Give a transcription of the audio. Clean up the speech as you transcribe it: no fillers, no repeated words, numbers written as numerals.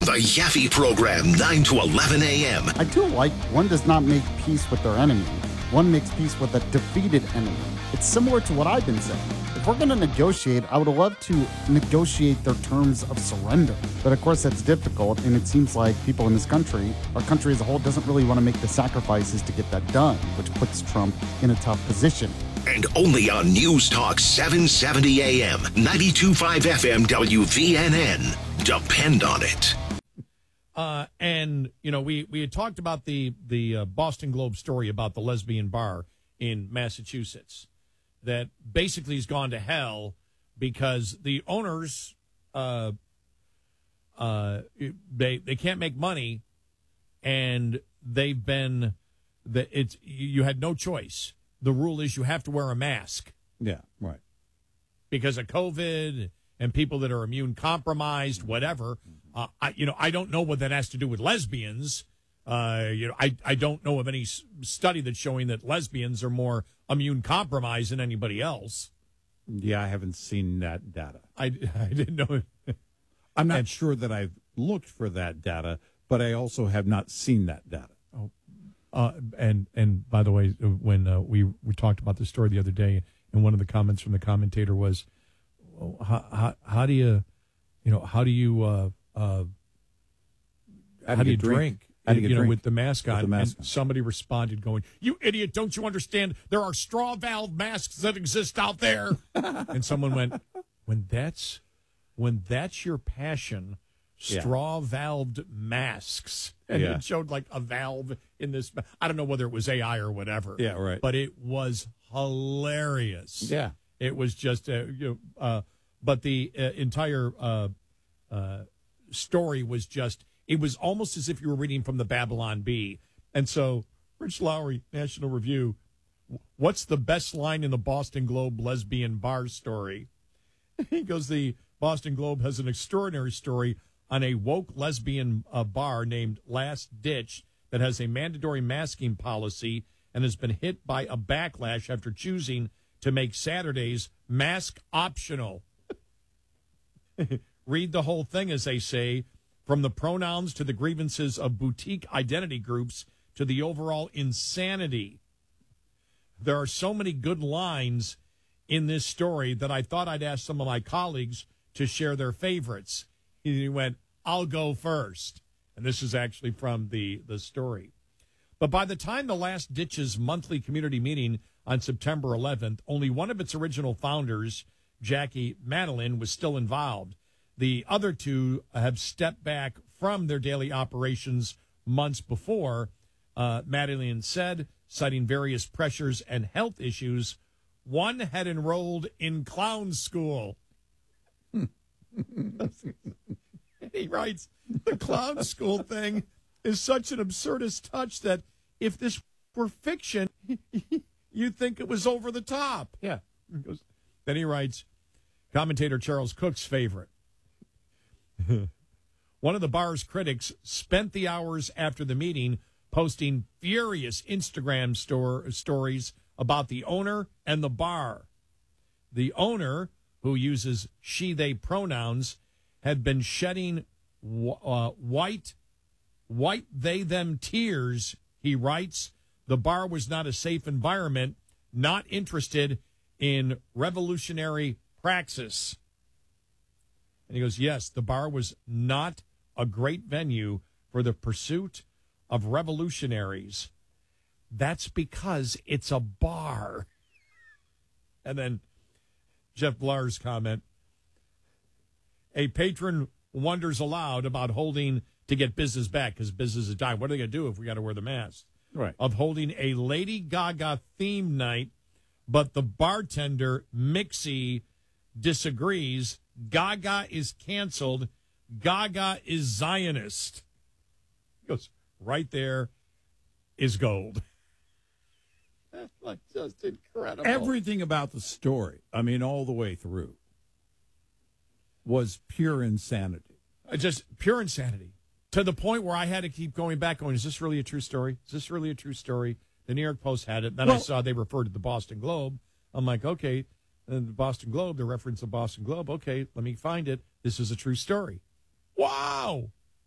The Yaffe Program, 9 to 11 a.m. I do like one does not make peace with their enemy. One makes peace with a defeated enemy. It's similar to what I've been saying. If we're going to negotiate, I would love to negotiate their terms of surrender. But of course, that's difficult, and it seems like people in this country, our country as a whole, doesn't really want to make the sacrifices to get that done, which puts Trump in a tough position. And only on News Talk 770 AM, 92.5 FM WVNN. Depend on it. And, you know, we had talked about the Boston Globe story about the lesbian bar in Massachusetts that basically has gone to hell because the owners, they can't make money, and they've been, you had no choice. The rule is you have to wear a mask. Yeah, right. Because of COVID and people that are immune compromised, whatever. I don't know what that has to do with lesbians. I don't know of any study that's showing that lesbians are more immune compromised than anybody else. Yeah, I haven't seen that data. I didn't know. I'm not sure that I've looked for that data, but I also have not seen that data. And by the way, when we talked about the story the other day, and one of the comments from the commentator was, how do you drink? With the mask on. And somebody responded going, "You idiot, don't you understand? There are straw valve masks that exist out there." And someone went, when that's your passion, straw valved masks. And it showed like a valve in this. I don't know whether it was AI or whatever. Yeah, right. But it was hilarious. Yeah. It was just, but the entire story was just, it was almost as if you were reading from the Babylon Bee. And so, Rich Lowry, National Review, what's the best line in the Boston Globe lesbian bar story? He goes, the Boston Globe has an extraordinary story on a woke lesbian bar named Last Ditch that has a mandatory masking policy and has been hit by a backlash after choosing to make Saturdays mask optional. Read the whole thing, as they say, from the pronouns to the grievances of boutique identity groups to the overall insanity. There are so many good lines in this story that I thought I'd ask some of my colleagues to share their favorites. He went, "I'll go first." And this is actually from the story. But by the time the Last Ditch's monthly community meeting on September 11th, only one of its original founders, Jackie Madeline, was still involved. The other two have stepped back from their daily operations months before. Madeline said, citing various pressures and health issues, one had enrolled in clown school. He writes, the clown school thing is such an absurdist touch that if this were fiction, you'd think it was over the top. Yeah. Then he writes, commentator Charles Cook's favorite. One of the bar's critics spent the hours after the meeting posting furious Instagram stories about the owner and the bar. The owner, who uses she, they pronouns, had been shedding white they, them tears. He writes, the bar was not a safe environment, not interested in revolutionary praxis. And he goes, yes, the bar was not a great venue for the pursuit of revolutionaries. That's because it's a bar. And then Jeff Blar's comment, a patron wonders aloud about holding to get business back because business is dying. What are they going to do if we got to wear the mask? Right. Of holding a Lady Gaga theme night, but the bartender, Mixie, disagrees. Gaga is canceled. Gaga is Zionist. He goes, right there is gold. That's like just incredible. Everything about the story, I mean, all the way through, was pure insanity. Just pure insanity. To the point where I had to keep going back, going, is this really a true story? Is this really a true story? The New York Post had it. Then I saw they referred to the Boston Globe. I'm like, okay, and the Boston Globe, the reference of Boston Globe. Okay, let me find it. This is a true story. Wow.